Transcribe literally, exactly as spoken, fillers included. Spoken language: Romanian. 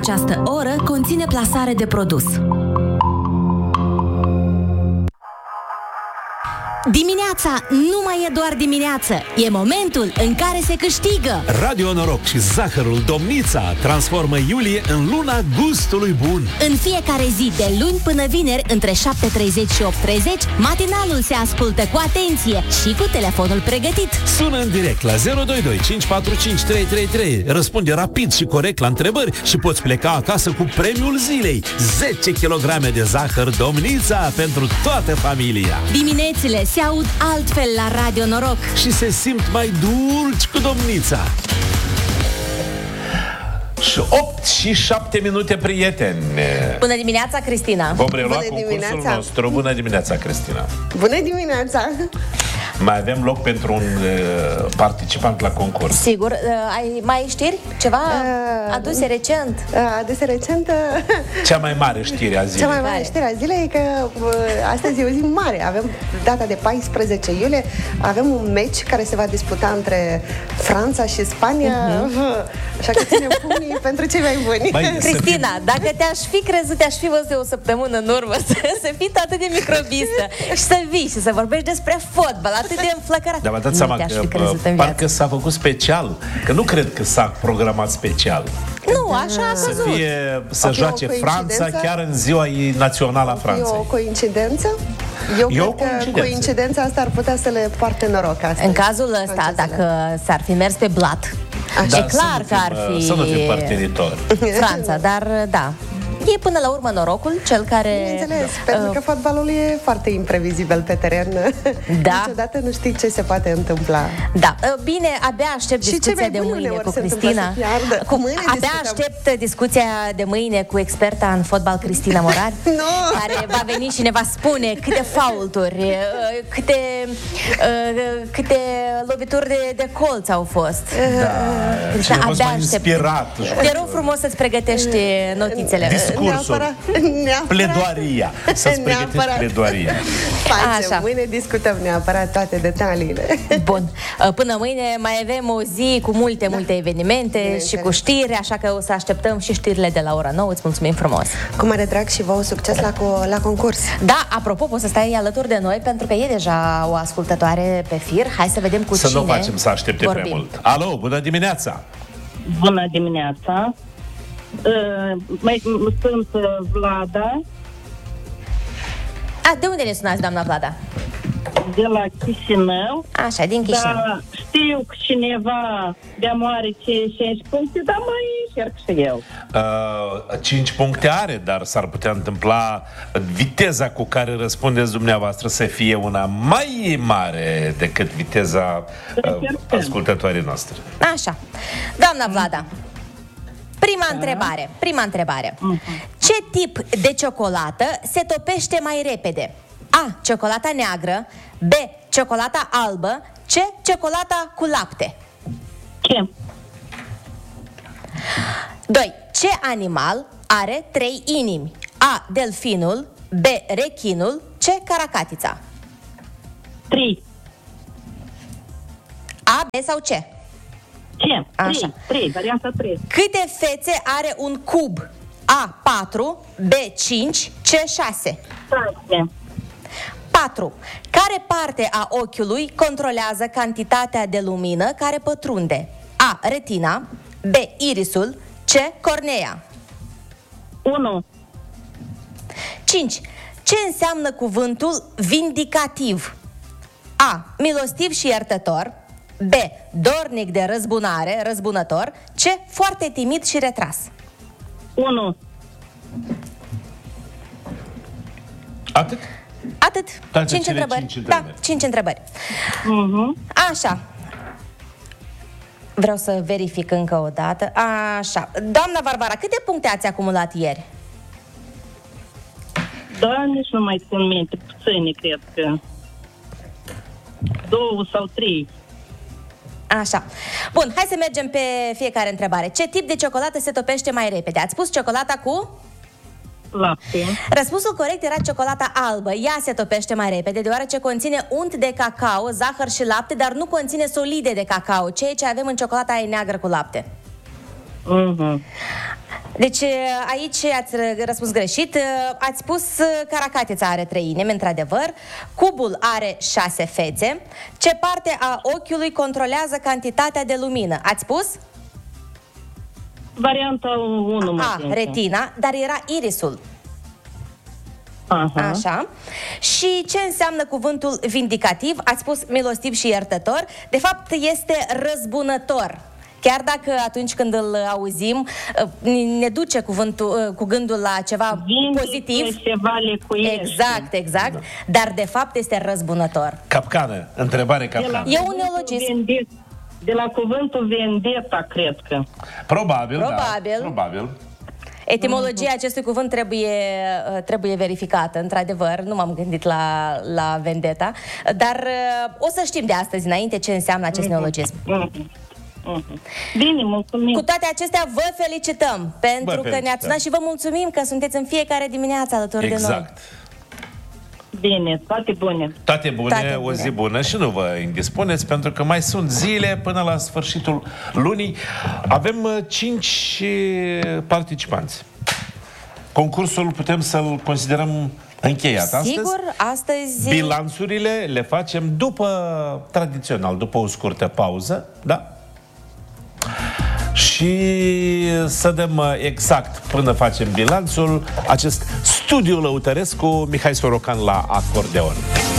această oră conține plasare de produs. Dimineața nu mai e doar dimineață, e momentul în care se câștigă. Radio Noroc și zahărul Domnița transformă iulie în luna gustului bun. În fiecare zi, de luni până vineri, între șapte treizeci și opt treizeci, matinalul se ascultă cu atenție și cu telefonul pregătit. Sună în direct la zero doi doi cinci patru cinci trei trei trei, răspunde rapid și corect la întrebări și poți pleca acasă cu premiul zilei: zece kilograme de zahăr Domnița pentru toată familia. Diminețile se aud altfel la Radio Noroc și se simt mai dulci cu Domnița. Și opt și șapte minute, prieteni. Bună dimineața, Cristina. Vom relua Bună concursul dimineața. nostru. Bună dimineața, Cristina. Bună dimineața. Mai avem loc pentru un uh, participant la concurs. Sigur, uh, ai mai știri? Ceva Uh, aduse recent? Uh, Aduse recent uh, Cea mai mare știre a zilei. Cea mai mare știre a zilei e că uh, astăzi e o zi mare. Avem data de paisprezece iulie. Avem un meci care se va disputa între Franța și Spania. uh-huh. Așa că ținem pumnii pentru cei mai buni. Mai, Cristina, dacă te-aș fi crezut, te-aș fi văzut de o săptămână în urmă să, să fii atât de microbistă și să vii și să vorbești despre fotbal atât de înflăcărat. Dar vă dați Nu seama te-aș că fi crezut uh, în parcă viață. s-a făcut special. Că nu cred că s-a programat special. Nu, așa a Să căzut. fie, să O fi o joace Franța coincidență? chiar în ziua națională a E o Franței. coincidență? Eu E o cred că coincidență. coincidența asta ar putea să le poarte noroc astăzi. În cazul ăsta, francezele. dacă s-ar fi mers pe blat, Așa. e Da, clar să că nu ar fim, fi Să nu fim părtinitori. Franța, dar da. E până la urmă norocul cel care... Bineînțeles, pentru că fotbalul e foarte imprevizibil pe teren. Da. Niciodată nu știi ce se poate întâmpla. Da, bine, abia aștept Și discuția cei mai de buni mâine uneori cu se întâmplă Cristina. să piardă. Cu, Mâine abia discutăm. aștept discuția de mâine cu experta în fotbal Cristina Morar, Nu. care va veni și ne va spune câte faulturi, câte, câte lovituri de, de colț au fost. Da, cine a fost mai inspirat. Te rog frumos să-ți pregătești notițele. Discursul. Neapărat, neapărat. Pledoaria. Să-ți pregătești Neapărat. pledoaria. Facem, Așa. mâine discutăm neapărat toate detaliile. Bun. Până mâine mai avem o zi cu multe, multe evenimente și cu știri, așa că o să așteptăm și știrile de la ora nouă. Îți mulțumim frumos. Cu mare drag și vouă succes la, co- la concurs. Da, apropo, poți să stai alături de noi pentru că e deja o ascultătoare pe fir. Hai să vedem cu Să cine nu facem să aștepte vorbim. prea mult. Alo, bună dimineața! Bună dimineața! Uh, mai sunt uh, Vlada, A, de unde ne sunați, doamna Vlada? de la Chișinău. Așa, din Chișinău. Dar știu că cineva de are cinci puncte, dar mai încerc și eu. Uh, cinci puncte are, dar s-ar putea întâmpla viteza cu care răspundeți dumneavoastră să fie una mai mare decât viteza uh, ascultătoarei noastre. Așa. Doamna Vlada, prima întrebare, prima întrebare. Ce tip de ciocolată se topește mai repede? A. Ciocolata neagră. B. Ciocolata albă. C. Ciocolata cu lapte. Ce? doi. Ce animal are trei inimi? A. Delfinul. B. Rechinul. C. Caracatița. Trei. A, B sau C? Ce? Așa. Trei. Trei. Varianta trei. Câte fețe are un cub? A. patru. B. cinci. C. șase. Șase. patru. Care parte a ochiului controlează cantitatea de lumină care pătrunde? A. Retina. B. Irisul. C. Cornea. unu. cinci. Ce înseamnă cuvântul vindicativ? A. Milostiv și iertător. B. Dornic de răzbunare, răzbunător. C. Foarte timid și retras. unu. Atât? Atât. Toate Cinci cele întrebări. cinci întrebări. Da, cinci întrebări. Uh-huh. Așa. Vreau să verific încă o dată. Așa. Doamna Barbara, câte puncte ați acumulat ieri? Da, nici nu mai țin minte. Puține, cred că. Două sau trei. Așa. Bun, hai să mergem pe fiecare întrebare. Ce tip de ciocolată se topește mai repede? Ați spus ciocolata cu? Lapte. Răspunsul corect era ciocolata albă. Ea se topește mai repede deoarece conține unt de cacao, zahăr și lapte, dar nu conține solide de cacao, ceea ce avem în ciocolata aia neagră cu lapte. Uh-huh. Deci aici ați răspuns greșit. Ați spus Caracateța are trei inimi, într-adevăr. Cubul are șase fețe. Ce parte a ochiului controlează cantitatea de lumină? Ați spus? Varianta unu. A, retina, dar era irisul. Aha. Așa. Și ce înseamnă cuvântul vindicativ? Ați spus milostiv și iertător. De fapt, este răzbunător. Chiar dacă atunci când îl auzim ne duce cuvântul, cu gândul la ceva Vindică, pozitiv. se vale cu Exact, exact. Da. Dar de fapt este răzbunător. Capcană, întrebare capcană. E un neologism. De la cuvântul vendetta, cred că. Probabil, Probabil. da. Probabil. Etimologia acestui cuvânt trebuie, trebuie verificată, într-adevăr, nu m-am gândit la, la vendetta, dar o să știm de astăzi înainte ce înseamnă acest neologism. Bine, mulțumim. Cu toate acestea, vă felicităm pentru Vă că felicităm. ne-ați sunat și vă mulțumim că sunteți în fiecare dimineață alături de noi. Exact. Bine, toate bune. Toate bune, Toate o bune. zi bună și nu vă indispuneți pentru că mai sunt zile până la sfârșitul lunii. Avem uh, cinci uh, participanți. Concursul putem să-l considerăm încheiat astăzi. Sigur, astăzi... Bilanțurile le facem după, tradițional, după o scurtă pauză, da? Și să dăm uh, exact, până facem bilanțul, acest studiu lăutăresc cu Mihai Sorocan la acordeon.